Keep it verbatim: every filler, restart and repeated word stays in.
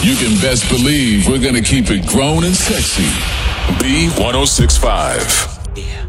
you can best believe we're gonna keep it grown and sexy. B ten sixty-five. Yeah.